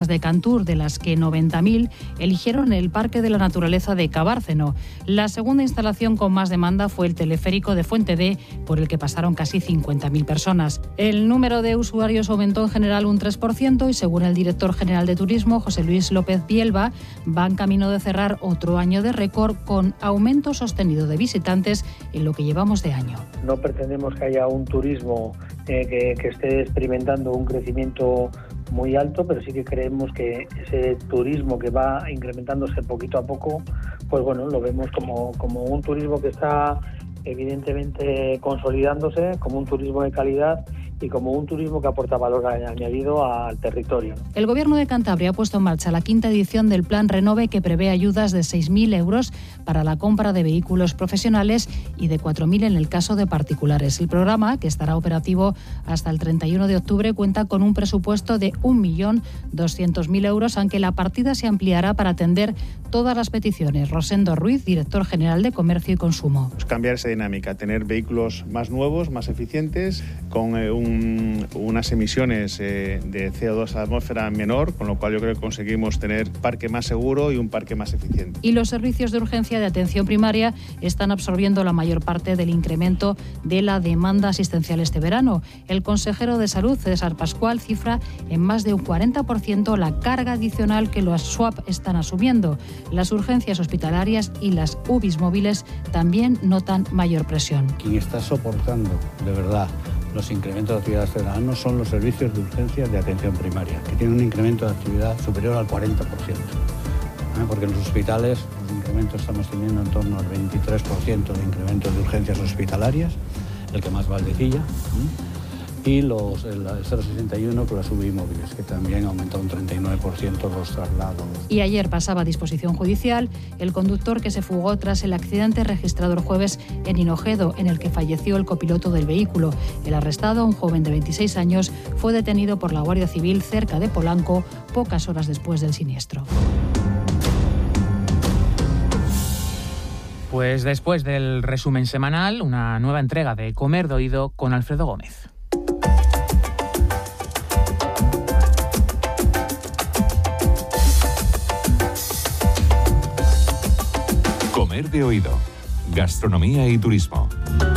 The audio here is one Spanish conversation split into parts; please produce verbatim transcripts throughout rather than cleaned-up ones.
personas de Cantur, de las que noventa mil eligieron el Parque de la Naturaleza de Cabárceno. La segunda instalación con más demanda fue el teleférico de Fuente D, por el que pasaron casi cincuenta mil personas. El número de usuarios aumentó en general un tres por ciento y, según el director general de Turismo, José Luis López Bielba, van camino de cerrar otro año de récord con aumento sostenido de visitantes en lo que llevamos de año. No pretendemos que haya un turismo eh, que, que esté experimentando un crecimiento muy alto, pero sí que creemos que ese turismo que va incrementándose poquito a poco, pues bueno, lo vemos como, como un turismo que está evidentemente consolidándose, como un turismo de calidad y como un turismo que aporta valor añadido al territorio. El Gobierno de Cantabria ha puesto en marcha la quinta edición del Plan Renove, que prevé ayudas de seis mil euros para la compra de vehículos profesionales y de cuatro mil en el caso de particulares. El programa, que estará operativo hasta el treinta y uno de octubre, cuenta con un presupuesto de un millón doscientos mil euros, aunque la partida se ampliará para atender todas las peticiones. Rosendo Ruiz, director general de Comercio y Consumo. Pues cambiar esa dinámica, tener vehículos más nuevos, más eficientes, con eh, un unas emisiones eh, de C O dos a la atmósfera menor, con lo cual yo creo que conseguimos tener parque más seguro y un parque más eficiente. Y los servicios de urgencia de atención primaria están absorbiendo la mayor parte del incremento de la demanda asistencial este verano. El consejero de Salud, César Pascual, cifra en más de un cuarenta por ciento la carga adicional que los S W A P están asumiendo. Las urgencias hospitalarias y las U B Is móviles también notan mayor presión. Quien está soportando de verdad los incrementos de actividad este verano son los servicios de urgencias de atención primaria, que tienen un incremento de actividad superior al cuarenta por ciento. ¿Eh? Porque en los hospitales los incrementos estamos teniendo en torno al veintitrés por ciento de incrementos de urgencias hospitalarias, el que más Valdecilla, ¿eh? y los, el, el cero sesenta y uno con las U B I móviles, que también ha aumentado un treinta y nueve por ciento los traslados. Y ayer pasaba a disposición judicial el conductor que se fugó tras el accidente registrado el jueves en Hinojedo, en el que falleció el copiloto del vehículo. El arrestado, un joven de veintiséis años, fue detenido por la Guardia Civil cerca de Polanco pocas horas después del siniestro. Pues después del resumen semanal, una nueva entrega de Comer de Oído con Alfredo Gómez. Comer de Oído, gastronomía y turismo.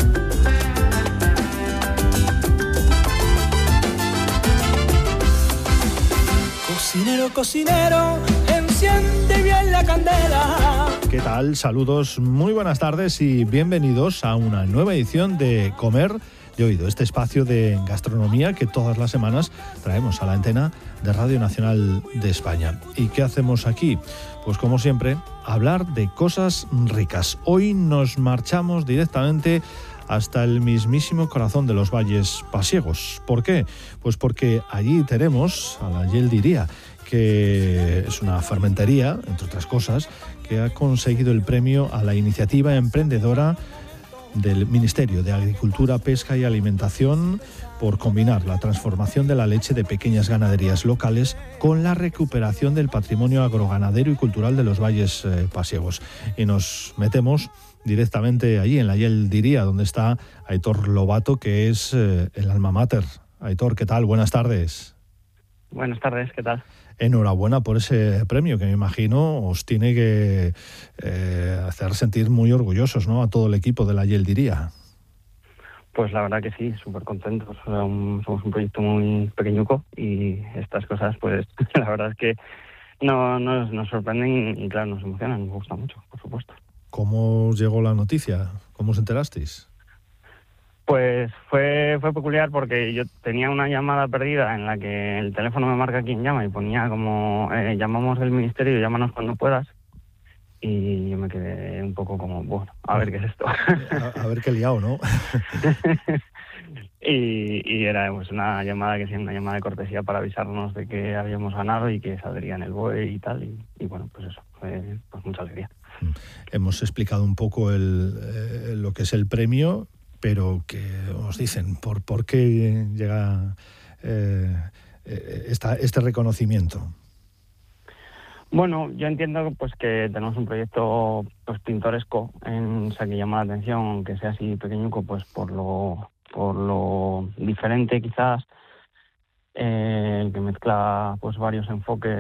Cocinero, cocinero, enciende bien la candela. ¿Qué tal? Saludos, muy buenas tardes y bienvenidos a una nueva edición de Comer de Oído, este espacio de gastronomía que todas las semanas traemos a la antena de Radio Nacional de España. ¿Y qué hacemos aquí? Pues como siempre, hablar de cosas ricas. Hoy nos marchamos directamente hasta el mismísimo corazón de los valles pasiegos. ¿Por qué? Pues porque allí tenemos a la Yeldiría, que es una fermentería, entre otras cosas, que ha conseguido el premio a la iniciativa emprendedora del Ministerio de Agricultura, Pesca y Alimentación por combinar la transformación de la leche de pequeñas ganaderías locales con la recuperación del patrimonio agroganadero y cultural de los valles eh, pasiegos. Y nos metemos directamente allí, en la Yeldiría, donde está Aitor Lobato, que es eh, el alma mater. Aitor, ¿qué tal? Buenas tardes. Buenas tardes, ¿qué tal? Enhorabuena por ese premio, que me imagino os tiene que eh, hacer sentir muy orgullosos, ¿no?, a todo el equipo de la Yeldiría. Pues la verdad que sí, súper contentos. Somos un proyecto muy pequeñuco y estas cosas, pues la verdad es que no, nos, nos sorprenden y claro, nos emocionan, nos gusta mucho, por supuesto. ¿Cómo os llegó la noticia? ¿Cómo os enterasteis? Pues fue fue peculiar porque yo tenía una llamada perdida en la que el teléfono me marca quién llama y ponía como eh, llamamos del ministerio, llámanos cuando puedas. Y yo me quedé un poco como, bueno, a ver qué es esto. A, a ver qué liado, ¿no? y, y era pues una llamada que sí, una llamada de cortesía para avisarnos de que habíamos ganado y que saldría en el B O E y tal. Y, y bueno, pues eso, fue pues mucha alegría. Hemos explicado un poco el, eh, lo que es el premio, pero que os dicen, ¿por, por qué llega eh, esta, este reconocimiento? Bueno, yo entiendo pues que tenemos un proyecto pues pintoresco, en, o sea, que llama la atención, aunque sea así pequeñuco, pues por lo por lo diferente quizás, eh, el que mezcla pues varios enfoques